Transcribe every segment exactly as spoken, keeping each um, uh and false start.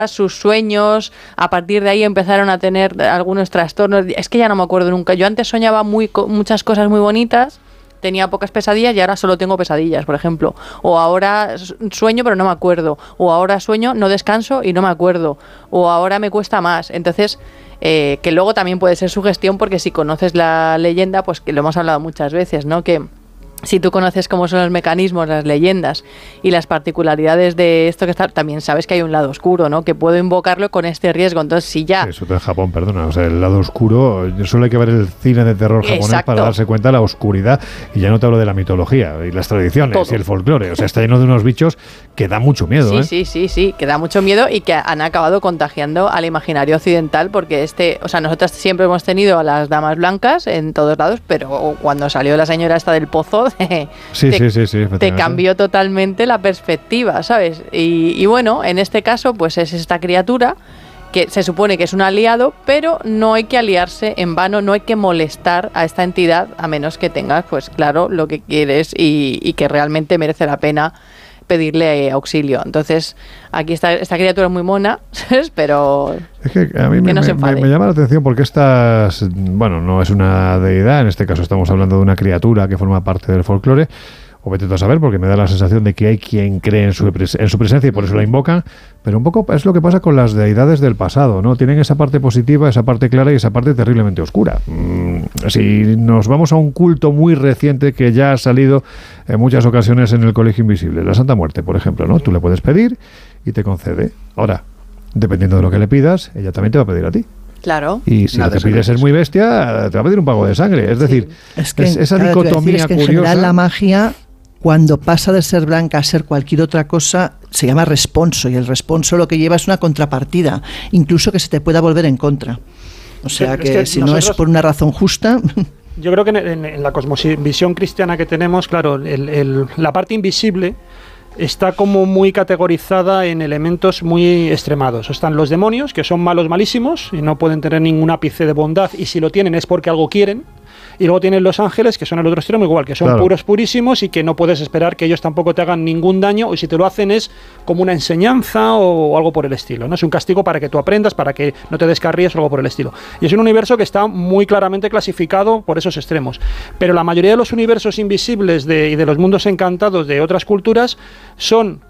sus sueños, a partir de ahí empezaron a tener algunos trastornos. Es que ya no me acuerdo nunca. Yo antes soñaba muy muchas cosas muy bonitas, tenía pocas pesadillas y ahora solo tengo pesadillas, por ejemplo. O ahora sueño pero no me acuerdo. O ahora sueño, no descanso y no me acuerdo. O ahora me cuesta más. Entonces, eh, que luego también puede ser sugestión, porque si conoces la leyenda, pues que lo hemos hablado muchas veces, ¿no? Que si tú conoces cómo son los mecanismos, las leyendas y las particularidades de esto que está, también sabes que hay un lado oscuro, ¿no? Que puedo invocarlo con este riesgo. Entonces, si ya... Sí, eso en Japón, perdona. O sea, el lado oscuro, solo hay que ver el cine de terror japonés. Exacto. Para darse cuenta de la oscuridad. Y ya no te hablo de la mitología y las tradiciones todo. Y el folclore. O sea, está lleno de unos bichos que da mucho miedo, sí, ¿eh? Sí, sí, sí, que da mucho miedo y que han acabado contagiando al imaginario occidental, porque este... O sea, nosotros siempre hemos tenido a las damas blancas en todos lados, pero cuando salió la señora esta del pozo... Sí, Te, sí, sí, sí, te cambió totalmente la perspectiva, ¿sabes? Y, y bueno, en este caso, pues es esta criatura que se supone que es un aliado, pero no hay que aliarse en vano, no hay que molestar a esta entidad, a menos que tengas, pues claro, lo que quieres y, y que realmente merece la pena pedirle auxilio. Entonces, aquí está esta criatura muy mona, ¿sabes? Pero es que a mí que me, no se me, me llama la atención porque estas, bueno, no es una deidad, en este caso estamos hablando de una criatura que forma parte del folclore, o vete tú a saber, porque me da la sensación de que hay quien cree en su, en su presencia y por eso la invocan, pero un poco es lo que pasa con las deidades del pasado, ¿no? Tienen esa parte positiva, esa parte clara y esa parte terriblemente oscura. Mm, si nos vamos a un culto muy reciente que ya ha salido en muchas ocasiones en el Colegio Invisible, la Santa Muerte, por ejemplo, ¿no? Tú le puedes pedir y te concede. Ahora, dependiendo de lo que le pidas, ella también te va a pedir a ti. Claro. Y si lo que pides es muy bestia, te va a pedir un pago de sangre. Es decir, sí. es que, es, esa claro, dicotomía es que curiosa. En general la magia, cuando pasa de ser blanca a ser cualquier otra cosa, se llama responso, y el responso lo que lleva es una contrapartida, incluso que se te pueda volver en contra. O sea que, que si no es por una razón justa... Yo creo que en, en, en la cosmovisión cristiana que tenemos, claro, el, el, la parte invisible está como muy categorizada en elementos muy extremados. Están los demonios, que son malos malísimos y no pueden tener ningún ápice de bondad, y si lo tienen es porque algo quieren. Y luego tienen los ángeles, que son el otro extremo igual, que son claro. puros, purísimos, y que no puedes esperar que ellos tampoco te hagan ningún daño, y si te lo hacen es como una enseñanza o algo por el estilo, ¿no? Es un castigo para que tú aprendas, para que no te descarríes o algo por el estilo. Y es un universo que está muy claramente clasificado por esos extremos. Pero la mayoría de los universos invisibles de, y de los mundos encantados de otras culturas son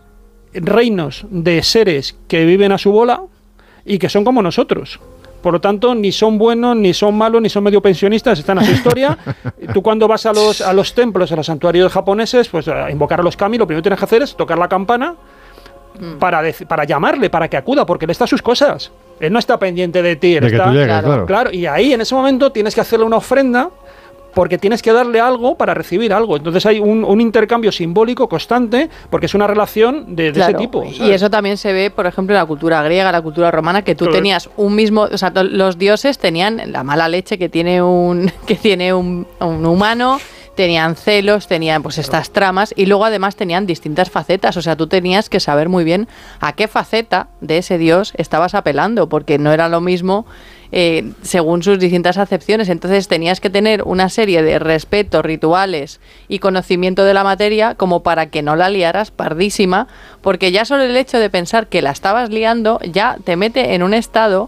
reinos de seres que viven a su bola y que son como nosotros. Por lo tanto, ni son buenos, ni son malos, ni son medio pensionistas, están a su historia. Tú cuando vas a los, a los templos, a los santuarios japoneses, pues a invocar a los kami, lo primero que tienes que hacer es tocar la campana mm. para, de, para llamarle, para que acuda, porque él está a sus cosas. Él no está pendiente de ti. Él de que está, tú llegues, claro, claro. claro. Y ahí, en ese momento, tienes que hacerle una ofrenda, porque tienes que darle algo para recibir algo. Entonces hay un, un intercambio simbólico constante, porque es una relación de, de claro, ese tipo, ¿sabes? Y eso también se ve, por ejemplo, en la cultura griega, la cultura romana, que tú claro. tenías un mismo... O sea, los dioses tenían la mala leche que tiene un, que tiene un, un humano, tenían celos, tenían pues estas tramas, y luego además tenían distintas facetas. O sea, tú tenías que saber muy bien a qué faceta de ese dios estabas apelando, porque no era lo mismo... Eh, según sus distintas acepciones. Entonces tenías que tener una serie de respetos, rituales y conocimiento de la materia como para que no la liaras pardísima, porque ya solo el hecho de pensar que la estabas liando ya te mete en un estado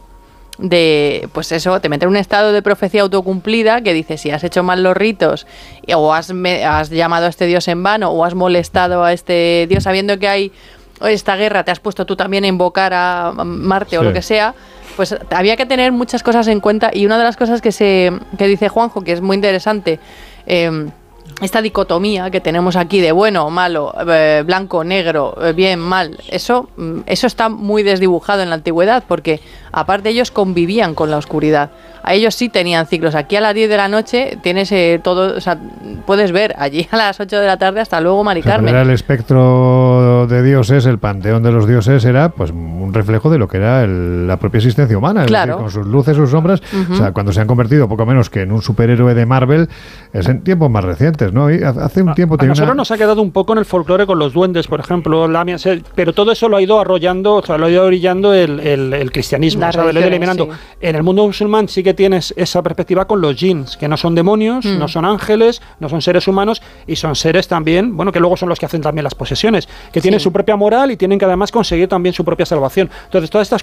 de, pues eso, te mete en un estado de profecía autocumplida, que dice, si has hecho mal los ritos o has, me, has llamado a este dios en vano o has molestado a este dios sabiendo que hay esta guerra, te has puesto tú también a invocar a Marte sí. o lo que sea, pues había que tener muchas cosas en cuenta. Y una de las cosas que se que dice Juanjo, que es muy interesante, eh, esta dicotomía que tenemos aquí de bueno o malo, eh, blanco, negro, eh, bien, mal, eso, eso está muy desdibujado en la antigüedad, porque aparte ellos convivían con la oscuridad. A ellos sí tenían ciclos. Aquí a las diez de la noche tienes eh, todo, o sea, puedes ver allí a las ocho de la tarde hasta luego, Mari Carmen. Era el espectro de dioses, el panteón de los dioses era pues un reflejo de lo que era el, la propia existencia humana, claro. es decir, con sus luces, sus sombras. Uh-huh. O sea, cuando se han convertido poco menos que en un superhéroe de Marvel, es en tiempos más recientes. antes, ¿no? Y hace un tiempo a, a tenía nosotros una... nos ha quedado un poco en el folclore con los duendes, por ejemplo, Lamia, pero todo eso lo ha ido arrollando, o sea, lo ha ido orillando el, el, el cristianismo, o sea, lo ha ido eliminando. Sí. En el mundo musulmán sí que tienes esa perspectiva con los jinns, que no son demonios, mm. no son ángeles, no son seres humanos, y son seres también, bueno, que luego son los que hacen también las posesiones, que tienen sí. su propia moral y tienen que además conseguir también su propia salvación. Entonces, todas estas